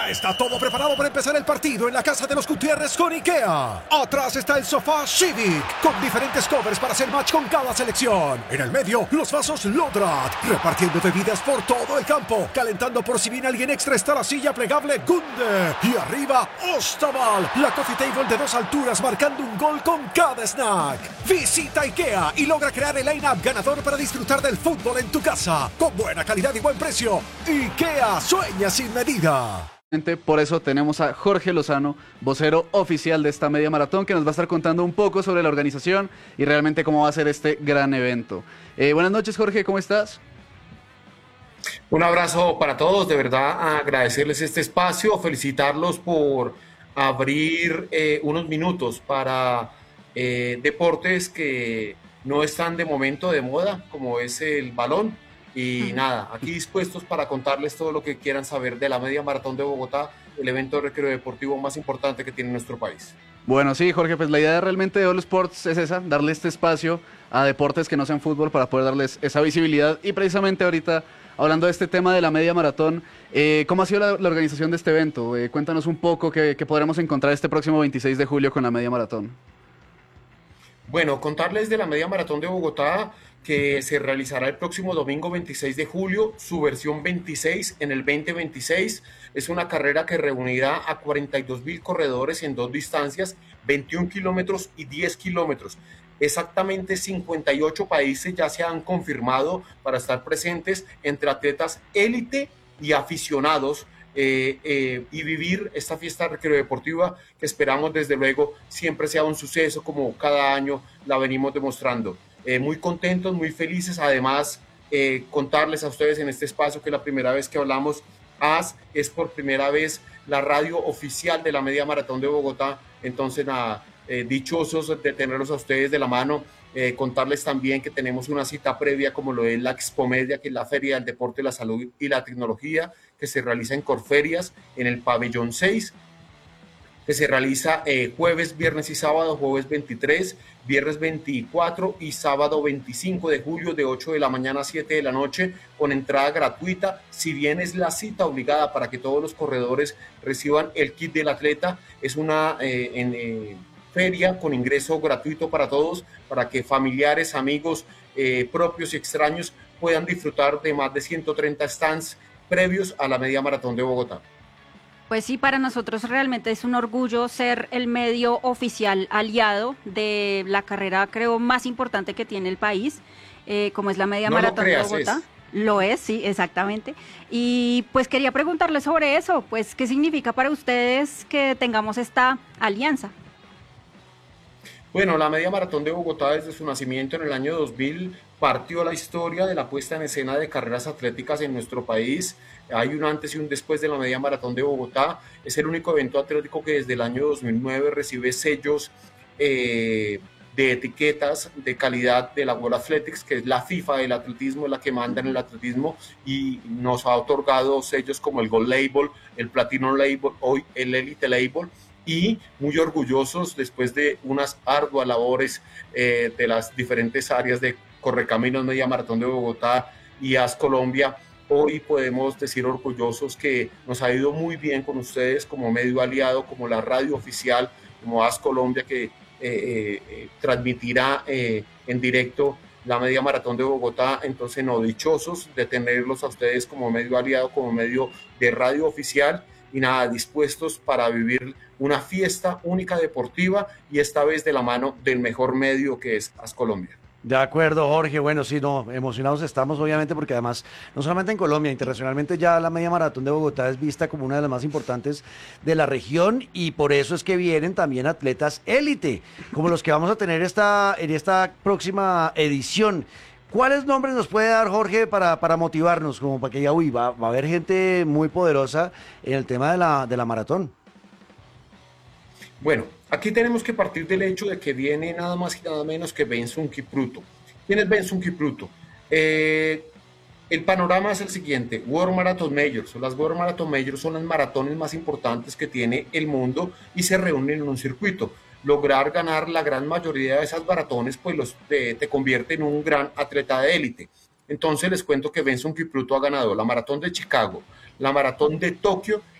Ya está todo preparado para empezar el partido en la casa de los Gutiérrez con IKEA. Atrás está el sofá Civic, con diferentes covers para hacer match con cada selección. En el medio, los vasos Lodrat, repartiendo bebidas por todo el campo. Calentando por si viene alguien extra está la silla plegable Gunde. Y arriba, Ostaval, la coffee table de 2 alturas marcando un gol con cada snack. Visita IKEA y logra crear el line-up ganador para disfrutar del fútbol en tu casa. Con buena calidad y buen precio. IKEA, sueña sin medida. Por eso tenemos a Jorge Lozano, vocero oficial de esta media maratón, que nos va a estar contando un poco sobre la organización y realmente cómo va a ser este gran evento. Buenas noches, Jorge, ¿cómo estás? Un abrazo para todos, de verdad agradecerles este espacio, felicitarlos por abrir unos minutos para deportes que no están de momento de moda, como es el balón. Y nada, aquí dispuestos para contarles todo lo que quieran saber de la Media Maratón de Bogotá, el evento recreo deportivo más importante que tiene nuestro país. Bueno, sí, Jorge, pues la idea realmente de All Sports es esa, darle este espacio a deportes que no sean fútbol para poder darles esa visibilidad. Y precisamente ahorita, hablando de este tema de la Media Maratón, ¿cómo ha sido la organización de este evento? Cuéntanos un poco qué podremos encontrar este próximo 26 de julio con la Media Maratón. Bueno, contarles de la Media Maratón de Bogotá, que se realizará el próximo domingo 26 de julio, su versión 26 en el 2026. Es una carrera que reunirá a 42.000 corredores en 2 distancias, 21 kilómetros y 10 kilómetros. Exactamente 58 países ya se han confirmado para estar presentes, entre atletas élite y aficionados, y vivir esta fiesta recreo deportiva que esperamos desde luego siempre sea un suceso, como cada año la venimos demostrando. Muy contentos, muy felices. Además, contarles a ustedes en este espacio que la primera vez que hablamos es por primera vez la radio oficial de la Media Maratón de Bogotá. Entonces, nada, dichosos de tenerlos a ustedes de la mano. Contarles también que tenemos una cita previa como lo es la Expomedia, que es la Feria del Deporte, la Salud y la Tecnología, que se realiza en Corferias, en el pabellón 6, que se realiza jueves, viernes y sábado, jueves 23, viernes 24 y sábado 25 de julio de 8 de la mañana a 7 de la noche, con entrada gratuita. Si bien es la cita obligada para que todos los corredores reciban el kit del atleta, es una feria con ingreso gratuito para todos, para que familiares, amigos, propios y extraños puedan disfrutar de más de 130 stands previos a la Media Maratón de Bogotá. Pues sí, para nosotros realmente es un orgullo ser el medio oficial aliado de la carrera, creo, más importante que tiene el país, como es la Media Maratón de Bogotá. Lo es, sí, exactamente. Y pues quería preguntarle sobre eso, pues, ¿qué significa para ustedes que tengamos esta alianza? Bueno, la Media Maratón de Bogotá desde su nacimiento en el año 2000 partió la historia de la puesta en escena de carreras atléticas en nuestro país. Hay un antes y un después de la Media Maratón de Bogotá. Es el único evento atlético que desde el año 2009 recibe sellos de etiquetas de calidad de la World Athletics, que es la FIFA del atletismo, la que manda en el atletismo, y nos ha otorgado sellos como el Gold Label, el Platinum Label, hoy el Elite Label. Y muy orgullosos, después de unas arduas labores de las diferentes áreas de Correcaminos, Media Maratón de Bogotá y AS Colombia, hoy podemos decir orgullosos que nos ha ido muy bien con ustedes como medio aliado, como la radio oficial, como AS Colombia, que transmitirá en directo la Media Maratón de Bogotá. Entonces, no, dichosos de tenerlos a ustedes como medio aliado, como medio de radio oficial, y nada, dispuestos para vivir una fiesta única deportiva, y esta vez de la mano del mejor medio que es AS Colombia. De acuerdo, Jorge. Bueno, sí, no, emocionados estamos, obviamente, porque además, no solamente en Colombia, internacionalmente ya la Media Maratón de Bogotá es vista como una de las más importantes de la región, y por eso es que vienen también atletas élite, como los que vamos a tener en esta próxima edición. ¿Cuáles nombres nos puede dar, Jorge, para motivarnos, como para que ya, va a haber gente muy poderosa en el tema de la maratón? Bueno, aquí tenemos que partir del hecho de que viene nada más y nada menos que Benson Kipruto. ¿Quién es Benson Kipruto? El panorama es el siguiente: World Marathon Majors. Las World Marathon Majors son las maratones más importantes que tiene el mundo y se reúnen en un circuito. Lograr ganar la gran mayoría de esas maratones pues te convierte en un gran atleta de élite. Entonces les cuento que Benson Kipruto ha ganado la maratón de Chicago, la maratón de Tokio